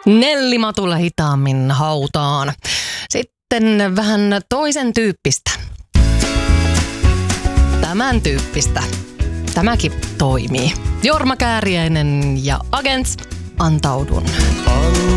Nelli Matula hitaammin hautaan. Sitten vähän toisen tyyppistä. Tämän tyyppistä. Tämäkin toimii. Jorma Kääriäinen ja Agents, Antaudun.